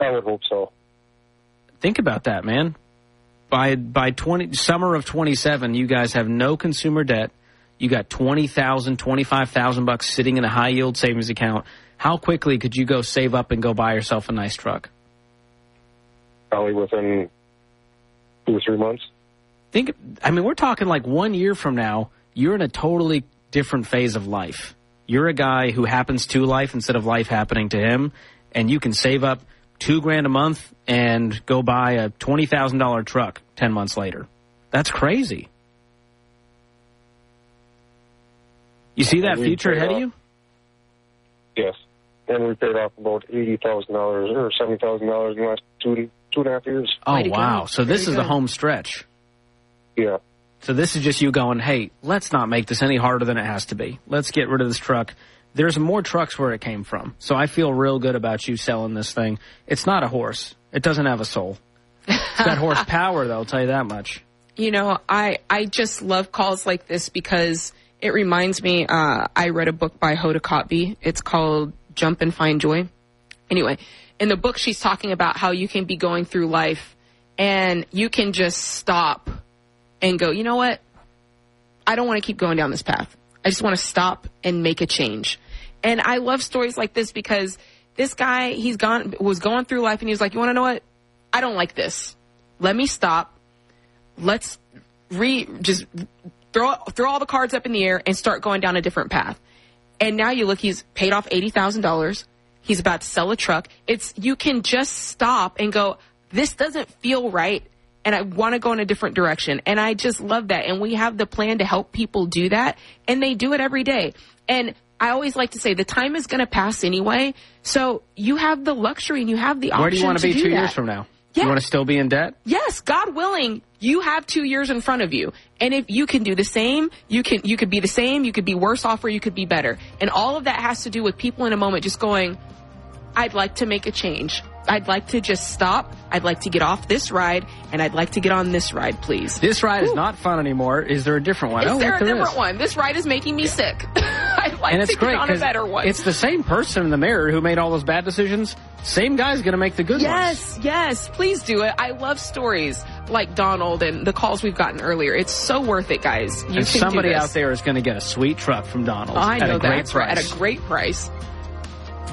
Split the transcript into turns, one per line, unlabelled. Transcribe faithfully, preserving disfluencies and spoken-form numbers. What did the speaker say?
I would hope so.
Think about that, man. By by twenty summer of twenty-seven, you guys have no consumer debt. You got twenty thousand, twenty-five thousand bucks sitting in a high yield savings account. How quickly could you go save up and go buy yourself a nice truck?
Probably within two or three months.
Think, I mean, we're talking like one year from now, you're in a totally different phase of life. You're a guy who happens to life instead of life happening to him, and you can save up two grand a month and go buy a twenty thousand dollars truck ten months later. That's crazy. You see that future ahead of you?
Yes. And we paid off about eighty thousand dollars or seventy thousand dollars in the last two, two and a half years.
Oh, wow. So this is the home stretch.
Yeah.
So this is just you going, hey, let's not make this any harder than it has to be. Let's get rid of this truck. There's more trucks where it came from. So I feel real good about you selling this thing. It's not a horse. It doesn't have a soul. It's got horsepower, though, I'll tell you that much.
You know, I, I just love calls like this because it reminds me, uh, I read a book by Hoda Kotb. It's called Jump and Find Joy. Anyway, in the book, she's talking about how you can be going through life and you can just stop and go, you know what? I don't want to keep going down this path. I just want to stop and make a change. And I love stories like this because this guy, he's gone, was going through life and he was like, you want to know what? I don't like this. Let me stop. Let's re just throw, throw all the cards up in the air and start going down a different path. And now you look, he's paid off eighty thousand dollars. He's about to sell a truck. It's, you can just stop and go, this doesn't feel right. And I want to go in a different direction. And I just love that. And we have the plan to help people do that. And they do it every day. And I always like to say the time is going to pass anyway. So you have the luxury and you have the option to do that.
Where do you want to be two years from now?
Yeah.
You want to still be in debt?
Yes, God willing, you have two years in front of you. And if you can do the same, you can, you could be the same, you could be worse off, or you could be better. And all of that has to do with people in a moment just going, I'd like to make a change. I'd like to just stop. I'd like to get off this ride, and I'd like to get on this ride, please.
This ride
Ooh.
is not fun anymore. Is there a different one?
Is
oh,
there
look,
a
there
different
is.
one? This ride is making me sick. I'd like
and it's
to
great
get on a better one.
It's the same person in the mirror who made all those bad decisions. Same guy's going to make the good
yes,
ones.
Yes, yes. Please do it. I love stories like Donald and the calls we've gotten earlier. It's so worth it, guys. You
and
can
somebody
do this.
out there is going to get a sweet truck from Donald.
Oh, I know
at a great
that's
price.
right. At a great price.